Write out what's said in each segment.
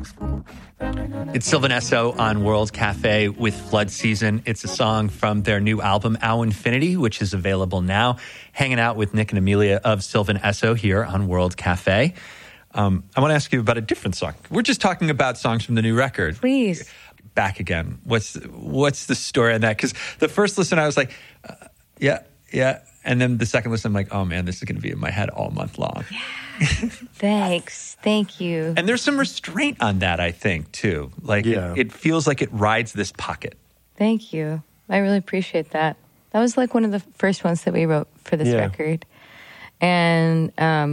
It's Sylvan Esso on World Cafe with Flood Season. It's a song from their new album, Ow Infinity, which is available now. Hanging out with Nick and Amelia of Sylvan Esso here on World Cafe. I want to ask you about a different song. We're just talking about songs from the new record. Please. Back Again. What's the story on that? Because the first listen, I was like, yeah. And then the second listen, I'm like, oh man, this is going to be in my head all month long. Yeah. Thanks. Thank you. And there's some restraint on that, I think, too. Like, it feels like it rides this pocket. Thank you. I really appreciate that. That was like one of the first ones that we wrote for this record. And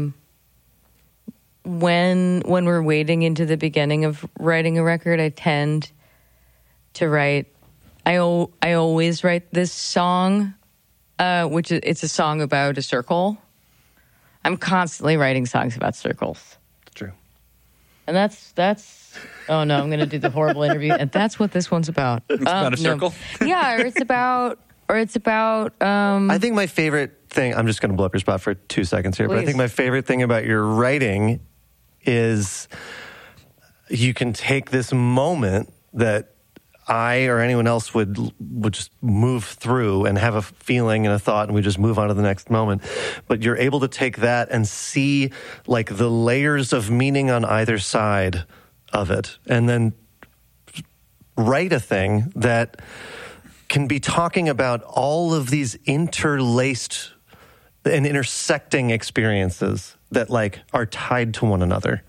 when we're wading into the beginning of writing a record, I tend to write. I always write this song, which it's a song about a circle. I'm constantly writing songs about circles. It's true. And that's. Oh no, I'm going to do the horrible interview, and that's what this one's about. It's about a circle. Yeah, or it's about. I think my favorite thing. I'm just going to blow up your spot for 2 seconds here, Please. but I think my favorite thing about your writing is you can take this moment that I or anyone else would just move through and have a feeling and a thought, and we just move on to the next moment. But you're able to take that and see like the layers of meaning on either side of it, and then write a thing that can be talking about all of these interlaced and intersecting experiences that like are tied to one another.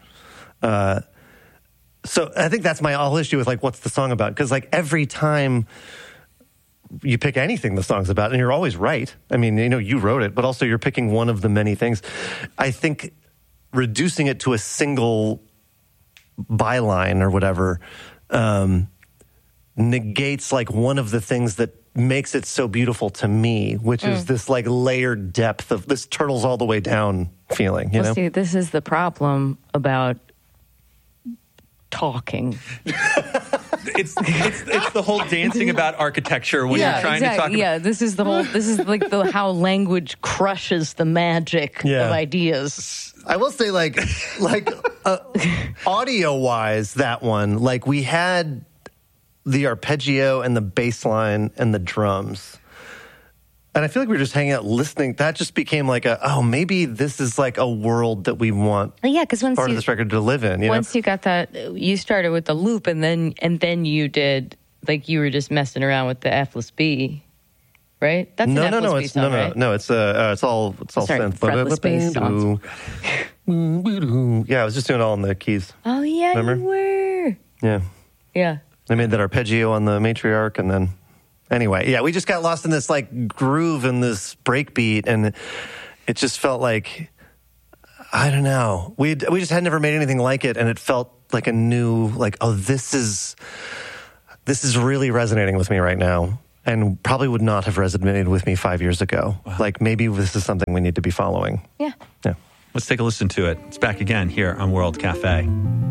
So I think that's my whole issue with like, what's the song about? Because like every time you pick anything the song's about, and you're always right. I mean, you know, you wrote it, but also you're picking one of the many things. I think reducing it to a single byline or whatever negates like one of the things that makes it so beautiful to me, which is this like layered depth of this turtles all the way down feeling. You know, see, this is the problem about talking. It's the whole dancing about architecture when you're trying to talk about... Yeah, this is like how language crushes the magic of ideas. I will say like audio wise, that one, like we had the arpeggio and the bass line and the drums. And I feel like we were just hanging out listening. That just became like maybe this is like a world that we want because part of this record to live in. Once you got that, you started with the loop, and then you did, like, you were just messing around with the F-less B, right? That's no, an F-less B song, right? No, it's all synth. Fretless bass songs. Yeah, I was just doing it all in the keys. Oh yeah, remember? You were. Yeah. I made that arpeggio on the matriarch, and then anyway, we just got lost in this like groove and this breakbeat, and it just felt like, I don't know, we just had never made anything like it, and it felt like a new, like, this is really resonating with me right now, and probably would not have resonated with me 5 years ago. Wow. Like maybe this is something we need to be following. Yeah. Let's take a listen to it. It's Back Again here on World Cafe.